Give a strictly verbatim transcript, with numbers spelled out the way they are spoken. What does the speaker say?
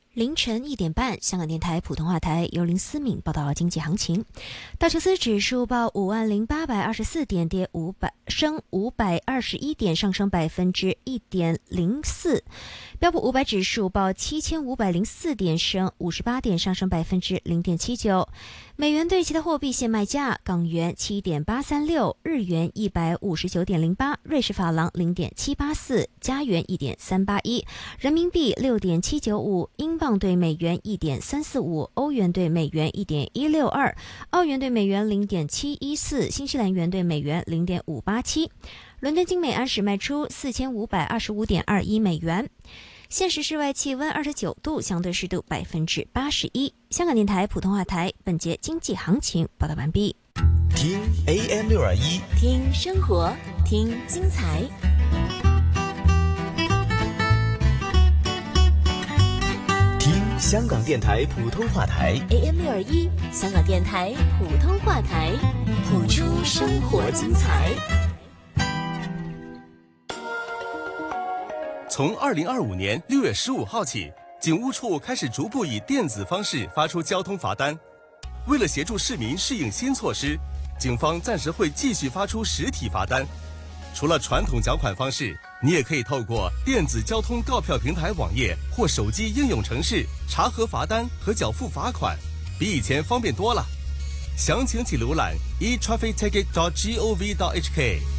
凌晨一点半，香港电台普通话台由林思敏报道经济行情。道琼斯指数报五万零八百二十四点，跌五百，升五百二十一点，上升百分之一点零四。标普五百指数报七千五百零四点，升五十八点，上升百分之零点七九。美元对其他货币现卖价：港元七点八三六，日元一百五十九点零八，瑞士法郎零点七八四，加元一点三八一，人民币六点七九五，英镑对美元一点三四五，欧元对美元一点一六二，澳元对美元零点七一四，新西兰元对美元零点五八七。伦敦金每安士卖出四千五百二十五点二一美元。现时室外气温二十九度，相对湿度百分之八十一。香港电台普通话台本节经济行情报道完毕。 听 A M 六二一， 听生活，听精彩。 听香港电台普通话台 A M 六二一，香港电台普通话台，谱出生活精彩。 从二零二五年六月十五号起，警务处开始逐步以电子方式发出交通罚单。为了协助市民适应新措施，警方暂时会继续发出实体罚单。除了传统缴款方式，你也可以透过电子交通告票平台网页或手机应用程式查核罚单和缴付罚款，比以前方便多了。详情请浏览 e traffic ticket dot gov dot h k。